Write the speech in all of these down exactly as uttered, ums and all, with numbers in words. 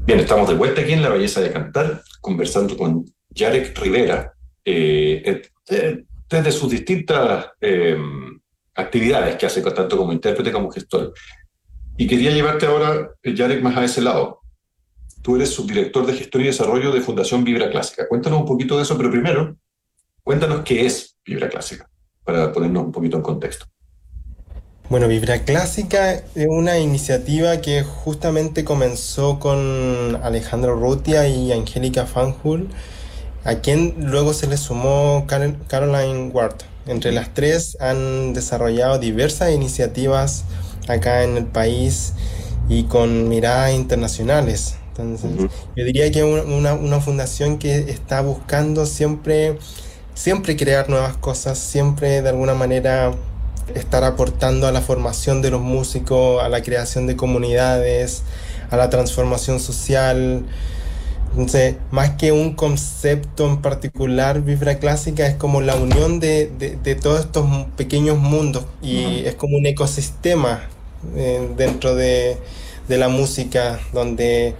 Bien, estamos de vuelta aquí en La Belleza de Cantar, conversando con Yarek Rivera, eh, eh, eh, desde sus distintas eh, actividades que hace tanto como intérprete como gestor. Y quería llevarte ahora, eh, Yarek, más a ese lado. Tú eres subdirector de gestión y desarrollo de Fundación Vibra Clásica. Cuéntanos un poquito de eso, pero primero, cuéntanos qué es Vibra Clásica, para ponernos un poquito en contexto. Bueno, Vibra Clásica es una iniciativa que justamente comenzó con Alejandro Rutia y Angélica Fanjul, a quien luego se le sumó Carol- Caroline Ward. Entre Ujú, las tres han desarrollado diversas iniciativas acá en el país y con miradas internacionales. Entonces, ujú, yo diría que es un- una, una fundación que está buscando siempre, siempre crear nuevas cosas, siempre de alguna manera estar aportando a la formación de los músicos, a la creación de comunidades, a la transformación social. Entonces, más que un concepto en particular, Vibra Clásica es como la unión de, de- de todos estos mu- pequeños mundos y ujú, es como un ecosistema eh, dentro de, de la música donde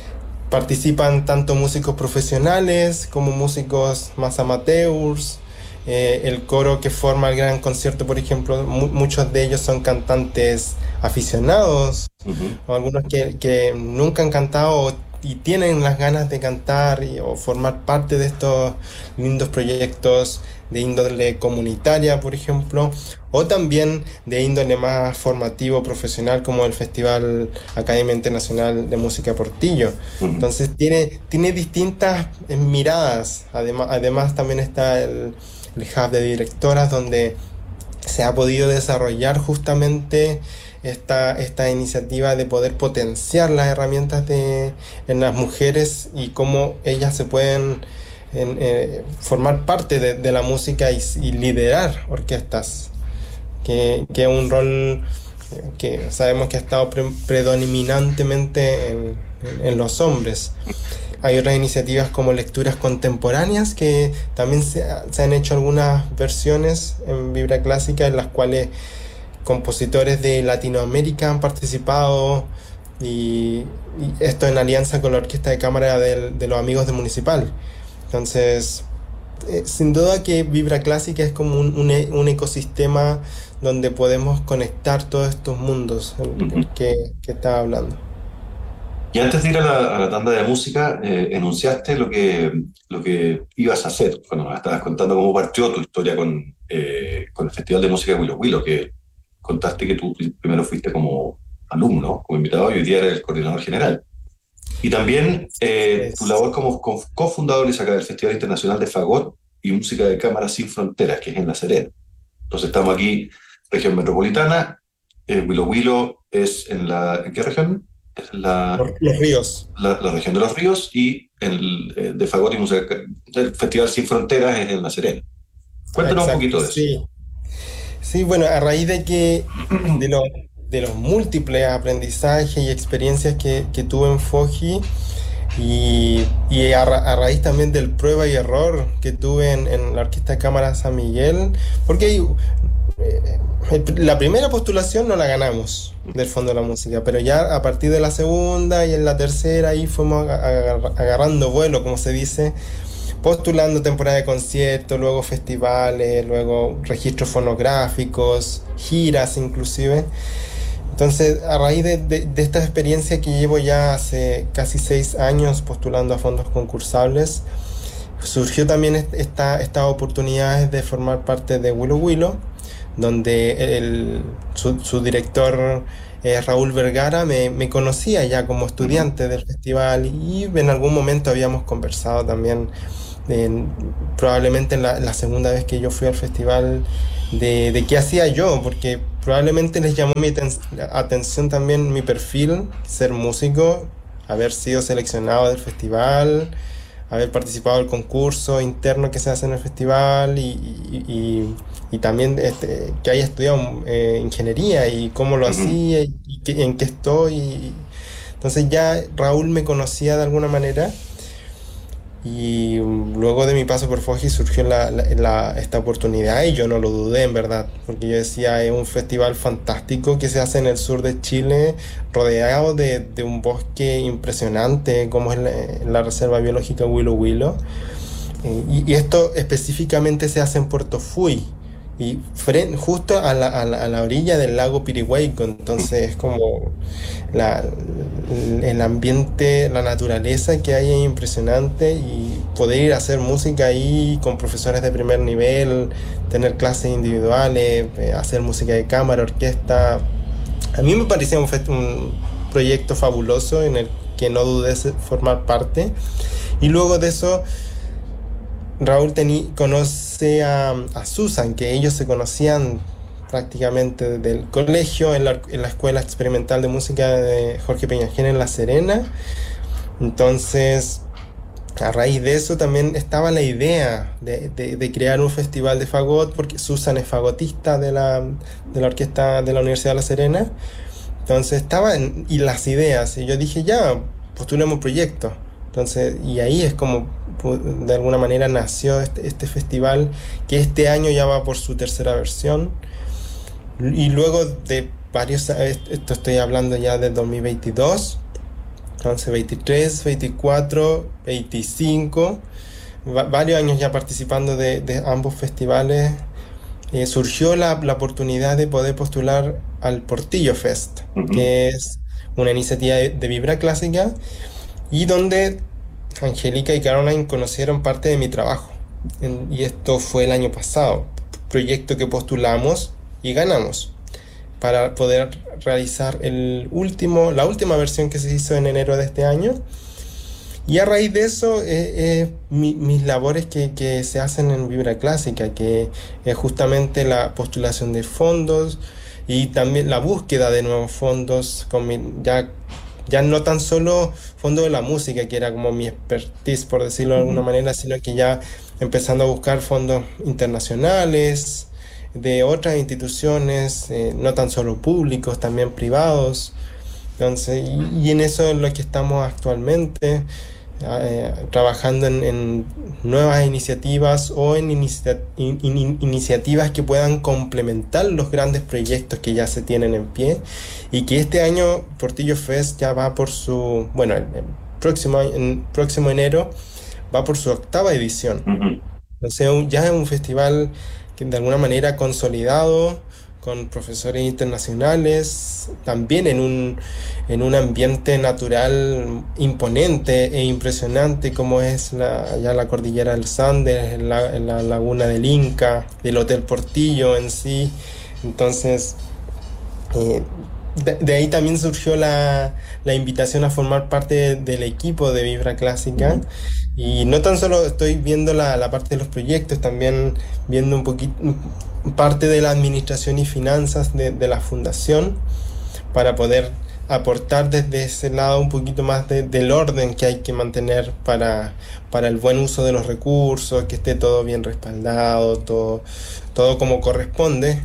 participan tanto músicos profesionales como músicos más amateurs. Eh, el coro que forma el gran concierto, por ejemplo, mu- muchos de ellos son cantantes aficionados, ujú. o algunos que, que nunca han cantado o- y tienen las ganas de cantar y- o formar parte de estos lindos proyectos de índole comunitaria, por ejemplo, o también de índole más formativo, profesional, como el Festival Academia Internacional de Música Portillo. Ujú. Entonces tiene, tiene distintas eh, miradas. Además, además también está el, el hub de directoras donde se ha podido desarrollar justamente esta, esta iniciativa de poder potenciar las herramientas de, en las mujeres y cómo ellas se pueden en, eh, formar parte de, de la música y, y liderar orquestas, que, que es un rol eh, que sabemos que ha estado pre- predominantemente en, en- en los hombres. Hay otras iniciativas como lecturas contemporáneas que también se, ha- se han hecho algunas versiones en Vibra Clásica en las cuales compositores de Latinoamérica han participado y, y esto en alianza con la Orquesta de Cámara del- de los Amigos de Municipal. Entonces, eh, sin duda que Vibra Clásica es como un, un e- un ecosistema donde podemos conectar todos estos mundos el, Ujú. el que, que estaba hablando. Y antes de ir a la, a la tanda de música, eh, enunciaste lo que, lo que ibas a hacer. Bueno, me estabas contando cómo partió tu historia con, eh, con el Festival de Música de Willow Willow, que contaste que tú primero fuiste como alumno, como invitado, y hoy día eres el coordinador general. Y también eh, tu Es labor como co- cofundador y saca del Festival Internacional de Fagot y Música de Cámara Sin Fronteras, que es en La Serena. Entonces estamos aquí, región metropolitana. eh, Willow Willow es en la... ¿En qué región? Es la los, los ríos. la, la región de los ríos y el eh, de Fagot y Música, el Festival Sin Fronteras es en La Serena. Cuéntanos un Exacto, poquito de eso. sí. Sí, bueno, a raíz de que de, lo- de los múltiples aprendizajes y experiencias que, que tuve en Foji y, y a, ra- a raíz también del prueba y error que tuve en, en la Orquesta de Cámara San Miguel, porque hay, eh, el- la primera postulación no la ganamos del Fondo de la Música, pero ya a partir de la segunda y en la tercera ahí fuimos aga- agarra- agarrando vuelo, como se dice, postulando temporada de conciertos, luego festivales, luego registros fonográficos, giras inclusive. Entonces, a raíz de, de- de esta experiencia que llevo ya hace casi seis años postulando a fondos concursables, surgió también est- esta, estas oportunidades de formar parte de Willow Willow, donde el, su, su director eh, Raúl Vergara me, me conocía ya como Ujú. estudiante del festival y en algún momento habíamos conversado también, en- probablemente en la, la segunda vez que yo fui al festival, de, de qué hacía yo, porque probablemente les llamó mi aten- atención también mi perfil, ser músico, haber sido seleccionado del festival, haber participado del concurso interno que se hace en el festival y, y- y- y también este, que haya estudiado eh, ingeniería y cómo lo Ujú. hacía y, y qué- en qué estoy. y- Entonces ya Raúl me conocía de alguna manera Y mm, luego de mi paso por Foji surgió la, la- la- esta oportunidad y yo no lo dudé en verdad, porque yo decía, es un festival fantástico que se hace en el sur de Chile, rodeado de, de un bosque impresionante como es la, la Reserva Biológica Huilo Huilo. Eh, y, y esto específicamente se hace en Puerto Fui, y fren- justo a la, a la- a la orilla del lago Pirihuaico, entonces es como la, el ambiente, la naturaleza que hay es impresionante y poder ir a hacer música ahí con profesores de primer nivel, tener clases individuales, eh, hacer música de cámara, orquesta. A mí me parecía un, fest- un proyecto fabuloso en el que no dudé de formar parte. Y luego de eso Raúl teni- conoce a, a Susan, que ellos se conocían prácticamente desde el colegio, en la, en la Escuela Experimental de Música de Jorge Peñajén en La Serena. Entonces, a raíz de eso también estaba la idea de, de- de crear un festival de fagot, porque Susan es fagotista de la, de la orquesta de la Universidad de La Serena. Entonces estaba en, y las ideas, y yo dije, ya, postulemos un proyecto. Entonces, y ahí es como pu- de alguna manera nació este, este festival, que este año ya va por su tercera versión. Y luego de varios, a- est- esto estoy hablando ya de dos mil veintidós, entonces veintitrés, veinticuatro, veinticinco, va- varios años ya participando de, de ambos festivales. Eh, surgió la, la oportunidad de poder postular al Portillo Fest, Ujú. que es una iniciativa de, de Vibra Clásica y donde Angélica y Caroline conocieron parte de mi trabajo. En- y esto fue el año pasado, proyecto que postulamos y ganamos para poder realizar el último, la última versión que se hizo en enero de este año. Y a raíz de eso, eh, eh, mi- mis labores que, que se hacen en Vibra Clásica, que es justamente la postulación de fondos y también la búsqueda de nuevos fondos, con mi- ya, ya no tan solo fondo de la música, que era como mi expertise, por decirlo de alguna Ujú. manera, sino que ya empezando a buscar fondos internacionales, de otras instituciones, eh, no tan solo públicos, también privados. Entonces, y, y en eso es lo que estamos actualmente, eh, trabajando en, en nuevas iniciativas o en inicia- in- in- iniciativas que puedan complementar los grandes proyectos que ya se tienen en pie y que este año Portillo Fest ya va por su, bueno, el, el próximo, año- en próximo enero va por su octava edición. Ujú. Entonces un- ya es un festival que de alguna manera consolidado, con profesores internacionales, también en un, en un ambiente natural imponente e impresionante como es la, ya la cordillera del Sande, la, la laguna del Inca, el Hotel Portillo en sí. Entonces, eh, de, de ahí también surgió la, la invitación a formar parte del equipo de Vibra Clásica. Ujú. Y no tan solo estoy viendo la, la parte de los proyectos, también viendo un poquito parte de la administración y finanzas de, de la fundación para poder aportar desde ese lado un poquito más de- del orden que hay que mantener para, para el buen uso de los recursos, que esté todo bien respaldado, todo, todo como corresponde.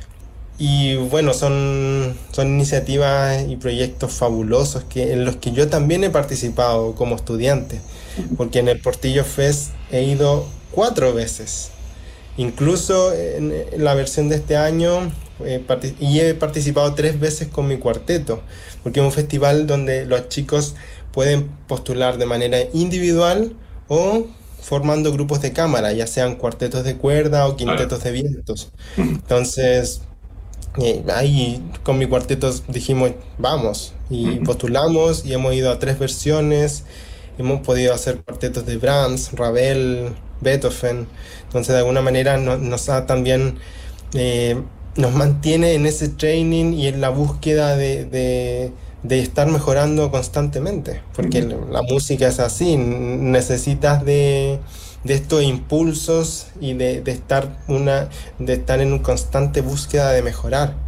Y bueno, son, son iniciativas y proyectos fabulosos que, en los que yo también he participado como estudiante, porque en el Portillo Fest he ido cuatro veces, incluso en en la versión de este año, eh, parti- y he participado tres veces con mi cuarteto, porque es un festival donde los chicos pueden postular de manera individual o formando grupos de cámara, ya sean cuartetos de cuerda o Claro. quintetos de vientos. Ujú. Entonces, eh, ahí con mi cuarteto dijimos, vamos, y Ujú. postulamos y hemos ido a tres versiones, hemos podido hacer cuartetos de Brahms, Ravel, Beethoven, entonces de alguna manera no- nos ha también, eh, nos mantiene en ese training y en la búsqueda de, de- de estar mejorando constantemente, porque Ujú. la música es así, n- necesitas de, de estos impulsos y de, de estar una, de estar en constante búsqueda de mejorar.